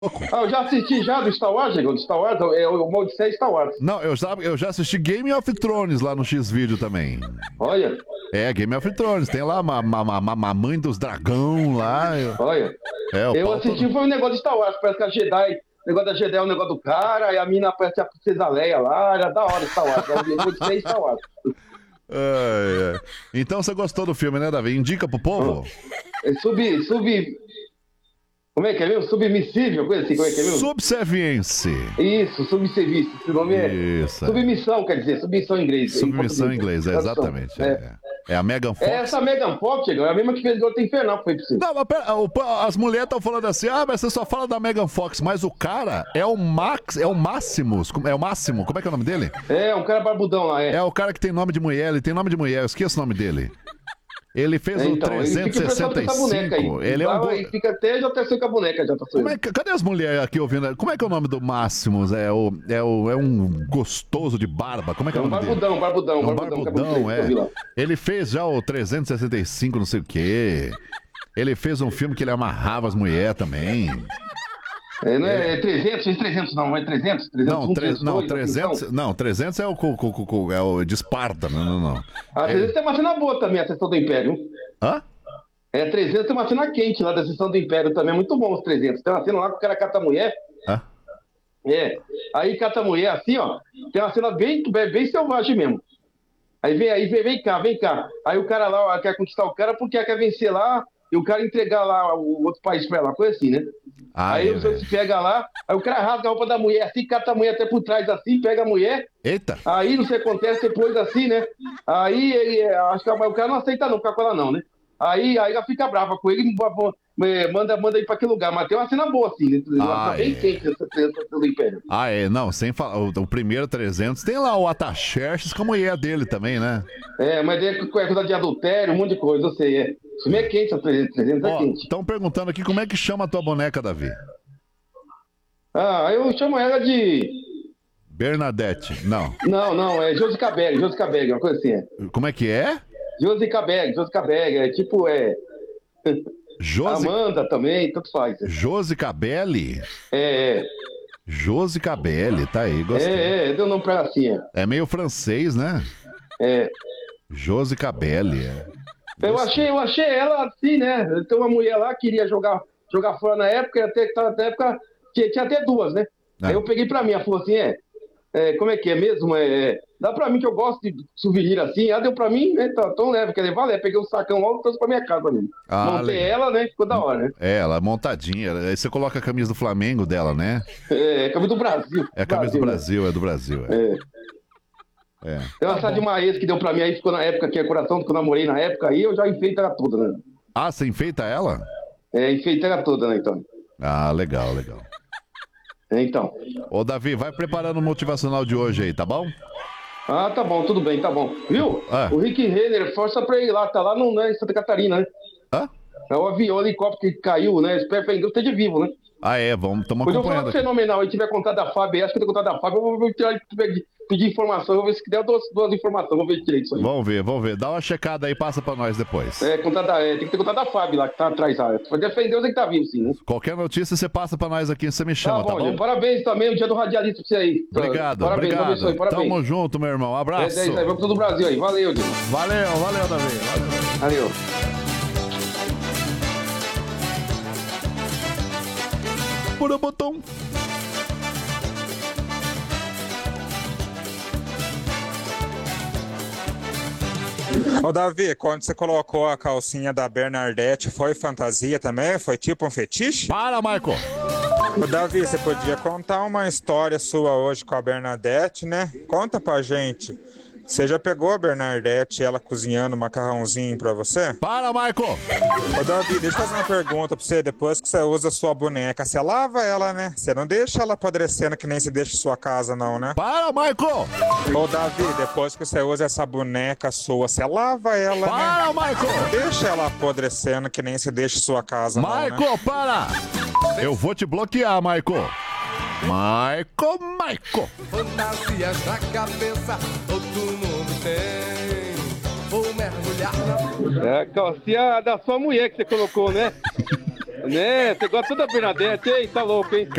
Ah, eu já assisti já do Star Wars, Diego, do Star Wars, é o Odisseia Star Wars. Não, eu já assisti Game of Thrones lá no X-Video também. Olha, É, Game of Thrones, tem lá uma mãe dos dragão lá. olha. É, o Eu pau assisti, todo... foi um negócio de Star Wars, parece que a Jedi, o negócio da Jedi é um negócio do cara, e a mina parece a princesa Leia lá, era da hora Star Wars, eu Odisseia Star Wars. Ai, ai. Então você gostou do filme, né, Davi? Indica pro povo. É como é que é mesmo? Submissível, coisa assim, como é que é mesmo? Subserviência. Isso, subserviço, esse nome é Isso. submissão, quer dizer, submissão em inglês. Submissão em inglês, Tradução. exatamente. É a Megan Fox. Essa Megan Fox, é a mesma que fez Garota Infernal, que foi pra você. Não, mas pera, as mulheres estão falando assim, mas você só fala da Megan Fox, mas o cara é o Max, é o Máximos, é o Máximo, como é que é o nome dele? É, um cara barbudão lá, é. É o cara que tem nome de mulher, ele tem nome de mulher, eu esqueço o nome dele. Ele fez o Então, ele fica impressionado com essa boneca aí. 365, ele é um... E fica até já até com a boneca, já tá saindo. Cadê as mulheres aqui ouvindo? Como é que é o nome do Máximos? É um gostoso de barba, como é que é o nome dele? Barbudão, É um barbudão, que eu vi lá. Ele fez já o 365, não sei o quê. Ele fez um filme que ele amarrava as mulheres também. É, não é 300, fez 300 não, é 300? 300 Não, 300 é o de Esparta, não. A 300 tem uma cena boa também, a Sessão do Império. Hã? É, 300 tem uma cena quente lá da Sessão do Império também, muito bom os 300. Tem uma cena lá que o cara cata a mulher. Hã? É, aí cata a mulher assim, ó, tem uma cena bem selvagem mesmo. Aí vem cá. Aí o cara lá quer conquistar o cara porque quer vencer lá e o cara entregar lá o outro país pra ela, coisa assim, né? Aí o senhor se pega lá, aí o cara rasga a roupa da mulher assim, cata a mulher até por trás assim, pega a mulher. Eita! Aí não sei o que acontece depois assim, né? Aí acho que o cara não aceita não ficar com ela não, né? Aí ela fica brava com ele e manda ir pra aquele lugar. Mas tem uma cena boa assim, né? Uma cena bem quente essa do Império. Não, sem falar, o primeiro 300 tem lá o Ataxerxes com a mulher dele também, né? É, mas é coisa de adultério, um monte de coisa, eu sei, é. Isso meio é quente, essa 300 é quente. Estão perguntando aqui como é que chama a tua boneca, Davi? Ah, eu chamo ela de... Bernadette, não. Não, é Josi Cabelli, uma coisa assim, é. Como é que é? Josi Cabelli, é tipo, Amanda também, tanto faz. Josi Cabelli? É. Josi Cabelli, tá aí, gostei. Deu nome pra ela assim, é. É meio francês, né? É. Josi Cabelli, Eu achei ela assim, né? Tem uma mulher lá que queria jogar fora na época, e até que tava na época, tinha até duas, né? Aí eu peguei pra mim, ela falou assim, como é que é mesmo? Dá pra mim que eu gosto de souvenir assim. Ela deu pra mim, né? Tão leve, quer levar, peguei um sacão logo e trouxe pra minha casa pra mim. Montei ela, né? Ficou da hora, né? Ela montadinha. Aí você coloca a camisa do Flamengo dela, né? É, camisa do Brasil. É a camisa do Brasil, é do Brasil. Tem uma de uma ex que deu pra mim aí, ficou na época que é coração, que eu namorei na época aí, eu já enfeito ela toda, né? Ah, você enfeita ela? É, enfeitei ela toda, né, então. Ah, legal. Então. Ô, Davi, vai preparando o motivacional de hoje aí, tá bom? Ah, tá bom, tudo bem, tá bom. Viu? O Rick Renner, força pra ele lá, tá lá em Santa Catarina, né? Hã? É o avião, o helicóptero que caiu, né? Espero que ainda esteja vivo, né? Ah, estamos acompanhando. Pois eu falo fenomenal, ele tiver contato da Fábio, acho que eu tenho contato da Fábio, eu vou tirar, pedir informação, eu vou ver se der duas informações, vou ver direito isso aí. Vamos ver. Dá uma checada aí, passa pra nós depois. Tem que ter contato da Fábio lá, que tá atrás lá. Pra defender os que tá vivo, sim, né? Qualquer notícia você passa pra nós aqui, você me chama, tá bom? Gente, parabéns também, o dia do radialista pra você aí. Obrigado. Parabéns. Tamo junto, meu irmão. Abraço. Aí, vamos pro todo o Brasil aí. Valeu, Diego. Valeu, Davi. Valeu. Por o botão. Ô Davi, quando você colocou a calcinha da Bernadette, foi fantasia também? Foi tipo um fetiche? Para, Michael! Ô Davi, você podia contar uma história sua hoje com a Bernadette, né? Conta pra gente. Você já pegou a Bernadette, ela cozinhando macarrãozinho pra você? Para, Michael! Ô Davi, deixa eu fazer uma pergunta pra você. Depois que você usa a sua boneca, você lava ela, né? Você não deixa ela apodrecendo que nem se deixa em sua casa, não, né? Para, Michael! Ô Davi, depois que você usa essa boneca sua, você lava ela, para, né? Michael! Não deixa ela apodrecendo que nem se deixa em sua casa, Michael, não, né? para! Eu vou te bloquear, Michael! Michael! Fantasias na cabeça, todo mundo tem. Vou mergulhar na... É a calcinha da sua mulher que você colocou, né? Né? Você gosta da Bernadette, hein? Tá louco, hein?